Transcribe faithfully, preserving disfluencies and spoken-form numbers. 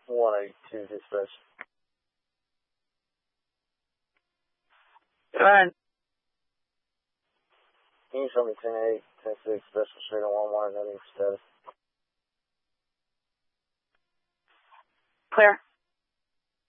one eighty-two dispatch. Go ahead. Can you show me ten eight, ten six, Special Street on one one, I need status. Clear.